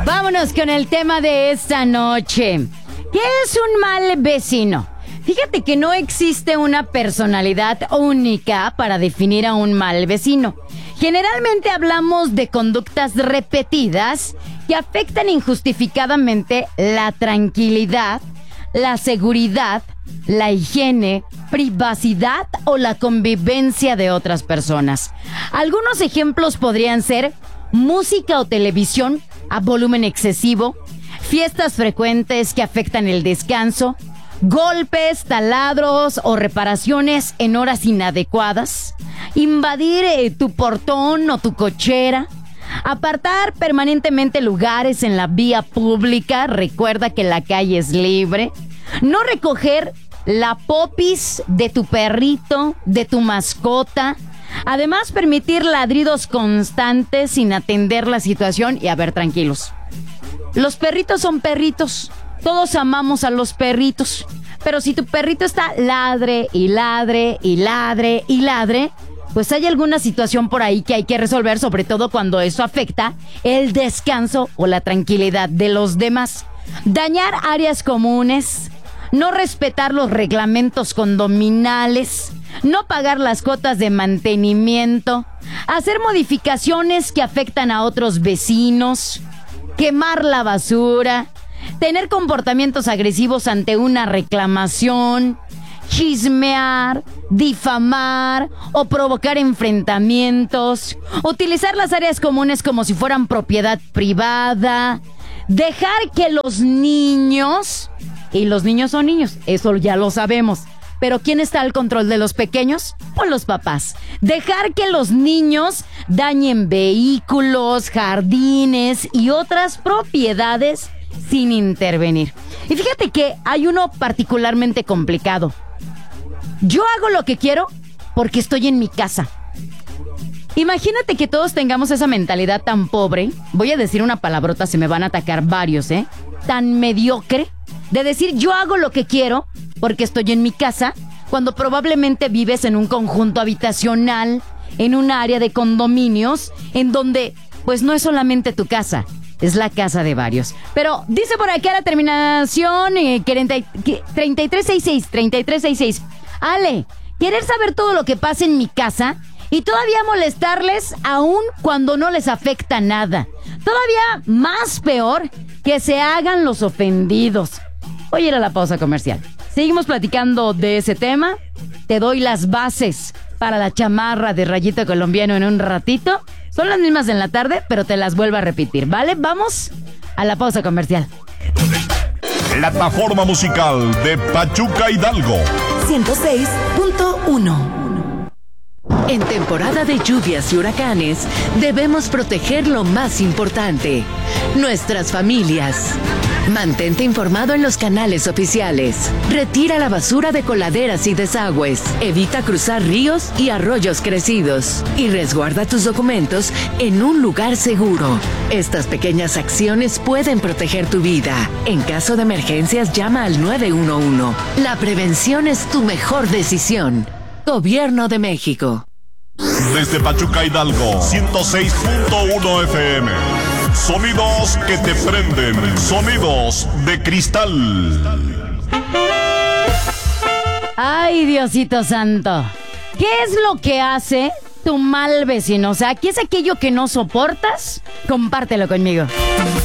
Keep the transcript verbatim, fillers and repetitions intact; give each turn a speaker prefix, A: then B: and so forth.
A: Vámonos con el tema de esta noche. ¿Qué es un mal vecino? Fíjate que no existe una personalidad única para definir a un mal vecino. Generalmente hablamos de conductas repetidas que afectan injustificadamente la tranquilidad, la seguridad, la higiene, privacidad o la convivencia de otras personas. Algunos ejemplos podrían ser música o televisión a volumen excesivo, fiestas frecuentes que afectan el descanso, golpes, taladros o reparaciones en horas inadecuadas, invadir eh, tu portón o tu cochera, apartar permanentemente lugares en la vía pública, recuerda que la calle es libre, no recoger la popis de tu perrito, de tu mascota, además permitir ladridos constantes sin atender la situación y a ver, tranquilos. Los perritos son perritos. Todos amamos a los perritos, pero si tu perrito está ladre y ladre y ladre y ladre, pues hay alguna situación por ahí que hay que resolver, sobre todo cuando eso afecta el descanso o la tranquilidad de los demás. Dañar áreas comunes, no respetar los reglamentos condominales, no pagar las cuotas de mantenimiento, hacer modificaciones que afectan a otros vecinos, quemar la basura, tener comportamientos agresivos ante una reclamación, chismear, difamar o provocar enfrentamientos, utilizar las áreas comunes como si fueran propiedad privada, dejar que los niños, y los niños son niños, eso ya lo sabemos, pero ¿quién está al control de los pequeños? Pues los papás. Dejar que los niños dañen vehículos, jardines y otras propiedades sin intervenir. Y fíjate que hay uno particularmente complicado. Yo hago lo que quiero porque estoy en mi casa. Imagínate que todos tengamos esa mentalidad tan pobre, voy a decir una palabrota, se me van a atacar varios, ¿eh? Tan mediocre, de decir yo hago lo que quiero porque estoy en mi casa, cuando probablemente vives en un conjunto habitacional, en un área de condominios, en donde pues no es solamente tu casa, es la casa de varios. Pero dice por aquí a la terminación eh, treinta y tres sesenta y seis, treinta y tres sesenta y seis. Ale, querer saber todo lo que pasa en mi casa y todavía molestarles aún cuando no les afecta nada. Todavía más peor que se hagan los ofendidos. Voy a ir a la pausa comercial. Seguimos platicando de ese tema. Te doy las bases para la chamarra de Rayito Colombiano en un ratito. Son las mismas en la tarde, pero te las vuelvo a repetir, ¿vale? Vamos a la pausa comercial.
B: Plataforma musical de Pachuca Hidalgo.
C: ciento seis punto uno.
D: En temporada de lluvias y huracanes, debemos proteger lo más importante, nuestras familias. Mantente informado en los canales oficiales. Retira la basura de coladeras y desagües. Evita cruzar ríos y arroyos crecidos. Y resguarda tus documentos en un lugar seguro. Estas pequeñas acciones pueden proteger tu vida. En caso de emergencias, llama al nueve uno uno. La prevención es tu mejor decisión. Gobierno de México.
B: Desde Pachuca Hidalgo, ciento seis punto uno F M. Sonidos que te prenden, sonidos de cristal.
A: Ay, Diosito santo, ¿qué es lo que hace tu mal vecino? O sea, ¿qué es aquello que no soportas? Compártelo conmigo.